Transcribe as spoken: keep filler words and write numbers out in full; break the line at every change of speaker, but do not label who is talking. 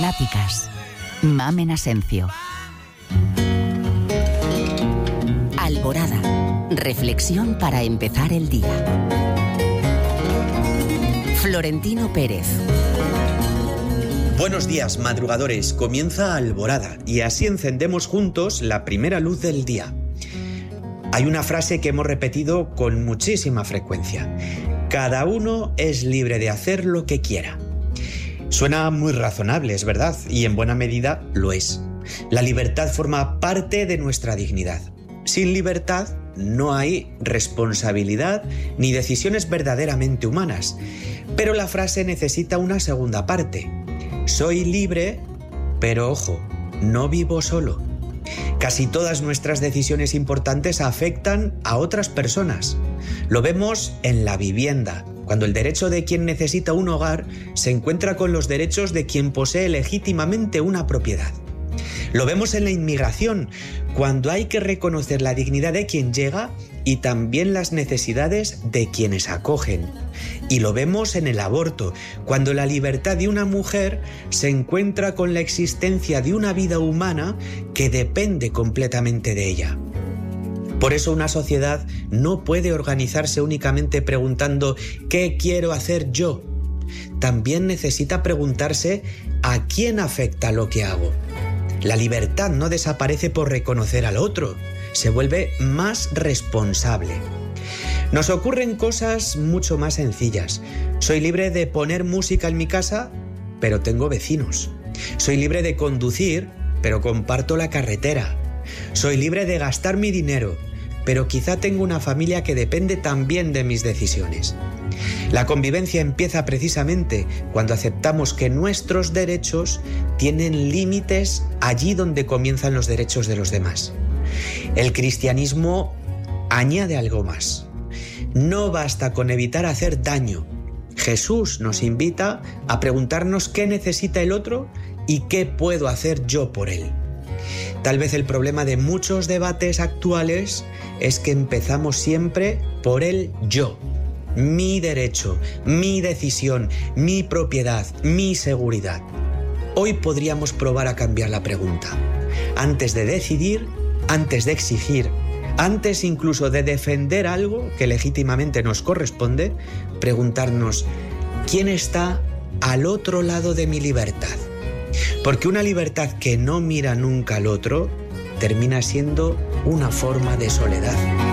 Fanáticas. Mamen Asencio. Alborada. Reflexión para empezar el día. Florentino Pérez.
Buenos días, madrugadores. Comienza Alborada y así encendemos juntos la primera luz del día. Hay una frase que hemos repetido con muchísima frecuencia. Cada uno es libre de hacer lo que quiera. Suena muy razonable, es verdad, y en buena medida lo es. La libertad forma parte de nuestra dignidad. Sin libertad no hay responsabilidad ni decisiones verdaderamente humanas. Pero la frase necesita una segunda parte. Soy libre, pero ojo, no vivo solo. Casi todas nuestras decisiones importantes afectan a otras personas. Lo vemos en la vivienda, cuando el derecho de quien necesita un hogar se encuentra con los derechos de quien posee legítimamente una propiedad. Lo vemos en la inmigración, cuando hay que reconocer la dignidad de quien llega y también las necesidades de quienes acogen. Y lo vemos en el aborto, cuando la libertad de una mujer se encuentra con la existencia de una vida humana que depende completamente de ella. Por eso una sociedad no puede organizarse únicamente preguntando ¿qué quiero hacer yo? También necesita preguntarse ¿a quién afecta lo que hago? La libertad no desaparece por reconocer al otro, se vuelve más responsable. Nos ocurren cosas mucho más sencillas. Soy libre de poner música en mi casa, pero tengo vecinos. Soy libre de conducir, pero comparto la carretera. Soy libre de gastar mi dinero, pero quizá tengo una familia que depende también de mis decisiones. La convivencia empieza precisamente cuando aceptamos que nuestros derechos tienen límites allí donde comienzan los derechos de los demás. El cristianismo añade algo más. No basta con evitar hacer daño. Jesús nos invita a preguntarnos qué necesita el otro y qué puedo hacer yo por él. Tal vez el problema de muchos debates actuales es que empezamos siempre por el yo. Mi derecho, mi decisión, mi propiedad, mi seguridad. Hoy podríamos probar a cambiar la pregunta. Antes de decidir, antes de exigir, antes incluso de defender algo que legítimamente nos corresponde, preguntarnos ¿quién está al otro lado de mi libertad? Porque una libertad que no mira nunca al otro termina siendo una forma de soledad.